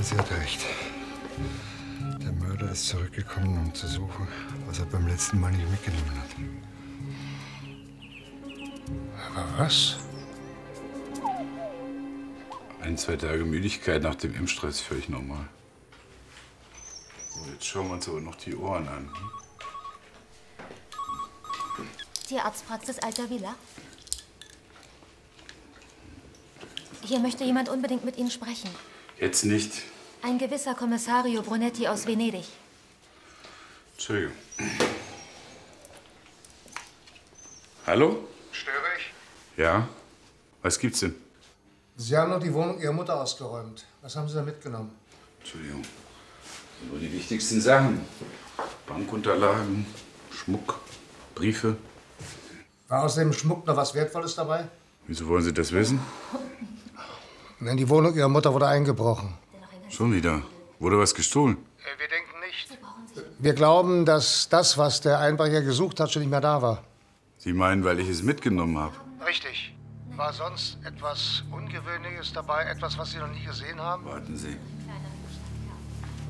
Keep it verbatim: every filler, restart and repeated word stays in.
Aber sie hat recht. Der Mörder ist zurückgekommen, um zu suchen, was er beim letzten Mal nicht mitgenommen hat. Aber was? Ein, zwei Tage Müdigkeit nach dem Impfstress ist völlig normal. So, jetzt schauen wir uns aber noch die Ohren an. Tierarztpraxis Alta Villa. Hier möchte jemand unbedingt mit Ihnen sprechen. Jetzt nicht. Ein gewisser Kommissario Brunetti aus Venedig. Entschuldigung. Hallo? Störe ich? Ja? Was gibt's denn? Sie haben noch die Wohnung Ihrer Mutter ausgeräumt. Was haben Sie da mitgenommen? Entschuldigung. Nur die wichtigsten Sachen. Bankunterlagen, Schmuck, Briefe. War aus dem Schmuck noch was Wertvolles dabei? Wieso wollen Sie das wissen? Nein, die Wohnung Ihrer Mutter wurde eingebrochen. Schon wieder. Wurde was gestohlen? Wir denken nicht. Wir glauben, dass das, was der Einbrecher gesucht hat, schon nicht mehr da war. Sie meinen, weil ich es mitgenommen habe? Richtig. War sonst etwas Ungewöhnliches dabei? Etwas, was Sie noch nie gesehen haben? Warten Sie.